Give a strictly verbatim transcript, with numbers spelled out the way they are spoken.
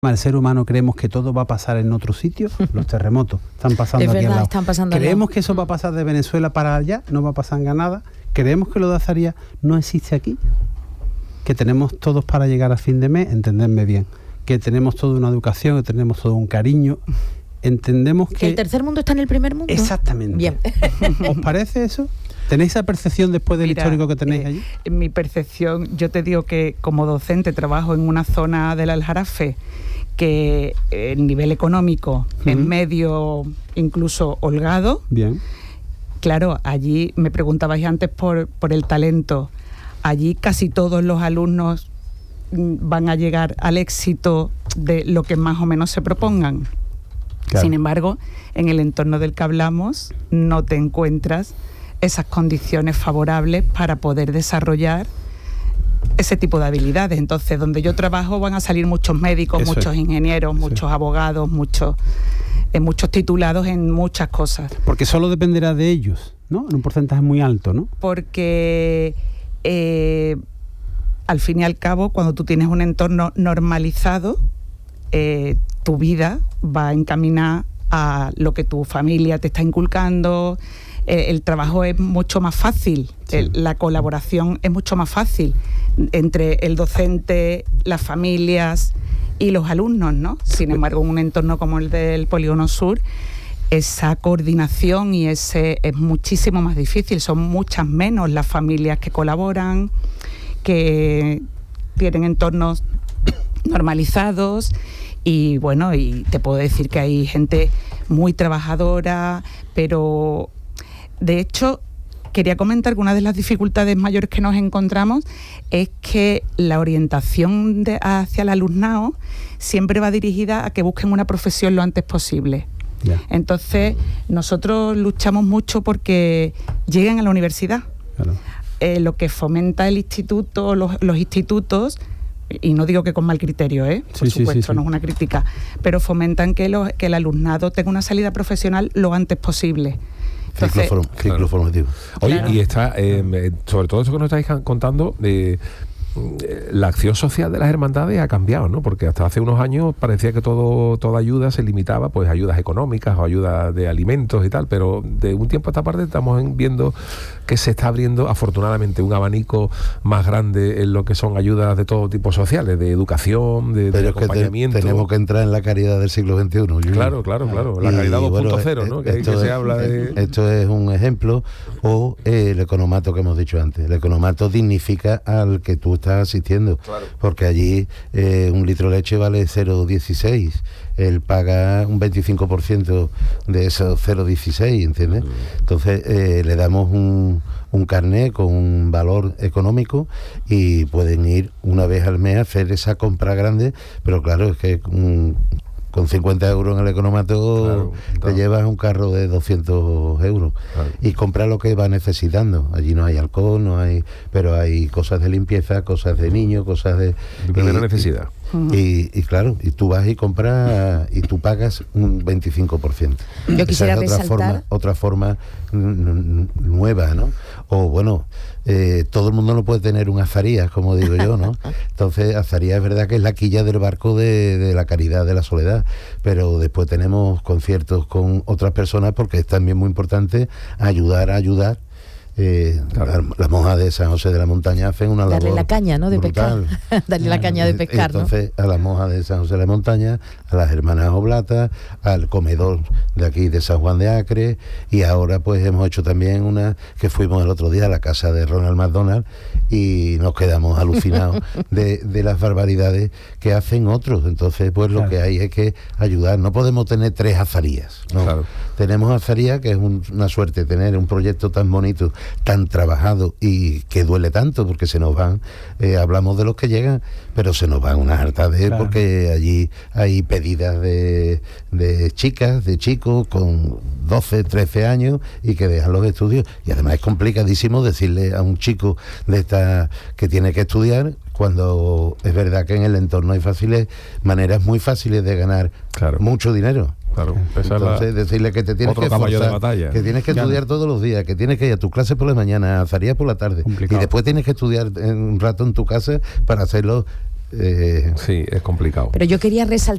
El ser humano creemos que todo va a pasar en otro sitio. Los terremotos están pasando es aquí verdad, al lado. Están pasando creemos al lado. que eso va a pasar de Venezuela para allá, no va a pasar en Granada. Creemos que lo de Azaria no existe aquí, que tenemos todos para llegar a fin de mes, entenderme bien, que tenemos toda una educación, que tenemos todo un cariño. Entendemos que... ¿El tercer mundo está en el primer mundo? Exactamente. Bien. ¿Os parece eso? ¿Tenéis esa percepción después del Mira, histórico que tenéis eh, allí? En mi percepción, yo te digo que como docente trabajo en una zona del Aljarafe que el nivel económico uh-huh. es medio, incluso holgado. Bien. Claro, allí me preguntabais antes por, por el talento. Allí casi todos los alumnos van a llegar al éxito de lo que más o menos se propongan. Claro. Sin embargo, en el entorno del que hablamos no te encuentras esas condiciones favorables para poder desarrollar ese tipo de habilidades. Entonces, donde yo trabajo van a salir muchos médicos, Eso muchos es. ingenieros, Eso muchos es. abogados, muchos, eh, muchos titulados en muchas cosas. Porque solo dependerá de ellos, ¿no? En un porcentaje muy alto, ¿no? Porque eh, al fin y al cabo, cuando tú tienes un entorno normalizado, eh, tu vida va encaminada a lo que tu familia te está inculcando. Eh, el trabajo es mucho más fácil, sí. el, la colaboración es mucho más fácil entre el docente, las familias y los alumnos, ¿no? Sin embargo, en un entorno como el del Polígono Sur, esa coordinación y ese es muchísimo más difícil. Son muchas menos las familias que colaboran, que tienen entornos normalizados. Y bueno, y te puedo decir que hay gente muy trabajadora, pero de hecho quería comentar que una de las dificultades mayores que nos encontramos es que la orientación de, hacia el alumnado siempre va dirigida a que busquen una profesión lo antes posible. Yeah. Entonces, nosotros luchamos mucho porque lleguen a la universidad. Claro. Eh, lo que fomenta el instituto, los, los institutos, y no digo que con mal criterio, ¿eh? por sí, supuesto, sí, sí, sí. no es una crítica, pero fomentan que, los, que el alumnado tenga una salida profesional lo antes posible. Entonces, ciclo, form, ciclo claro. formativo. Oye, claro. y está, eh, sobre todo eso que nos estáis contando, eh, la acción social de las hermandades ha cambiado, ¿no? Porque hasta hace unos años parecía que todo toda ayuda se limitaba pues a ayudas económicas o ayudas de alimentos y tal, pero de un tiempo a esta parte estamos viendo que se está abriendo afortunadamente un abanico más grande en lo que son ayudas de todo tipo sociales, de educación, de, de acompañamiento. Que te, tenemos que entrar en la caridad del siglo veintiuno. Claro, claro, claro, la caridad dos punto cero, bueno, ¿no? Que, que es, se habla de... Esto es un ejemplo, o eh, el economato que hemos dicho antes. El economato dignifica al que tú estás asistiendo, claro. Porque allí eh, un litro de leche vale cero coma dieciséis, él paga un veinticinco por ciento de esos cero coma dieciséis, ¿entiendes? Mm. Entonces eh, le damos un, un carnet con un valor económico y pueden ir una vez al mes a hacer esa compra grande, pero claro, es que un, con cincuenta euros en el economato claro, te claro. llevas un carro de doscientos euros claro. y compras lo que va necesitando. Allí no hay alcohol, no hay, pero hay cosas de limpieza, cosas de niños, cosas de... De primera y, necesidad. Y, y, y claro, y tú vas y compras y tú pagas un veinticinco por ciento. Yo quisiera Esa es otra resaltar... forma, otra forma n- nueva, ¿no? O bueno, eh, todo el mundo no puede tener un Azarías, como digo yo, ¿no? Entonces, Azarías es verdad que es la quilla del barco de, de la caridad, de la soledad, pero después tenemos conciertos con otras personas porque es también muy importante ayudar a ayudar. Eh, claro. Las monjas de San José de la Montaña hacen una labor darle la caña, ¿no? De brutal. pescar. Darle la caña de pescar, entonces, ¿no? a las monjas de San José de la Montaña, a las hermanas Oblatas, al comedor de aquí de San Juan de Acre, y ahora pues hemos hecho también una que fuimos el otro día a la casa de Ronald McDonald y nos quedamos alucinados de, de las barbaridades que hacen otros. Entonces pues claro. lo que hay es que ayudar. No podemos tener tres Azarías, ¿no? Claro. Tenemos Azarías, que es un, una suerte tener un proyecto tan bonito, tan trabajado y que duele tanto porque se nos van, eh, hablamos de los que llegan, pero se nos van unas hartades claro. porque allí hay pedidas de, de chicas, de chicos con doce, trece años y que dejan los estudios, y además es complicadísimo decirle a un chico de esta que tiene que estudiar, cuando es verdad que en el entorno hay fáciles maneras muy fáciles de ganar claro. mucho dinero. Claro, entonces la... decirle que te tienes Otro que caballo forzar, de batalla. que tienes que estudiar todos los días, que tienes que ir a tu clase por la mañana, a Azarías por la tarde, complicado. Y después tienes que estudiar un rato en tu casa para hacerlo Eh, Sí, es complicado. Pero yo quería resaltar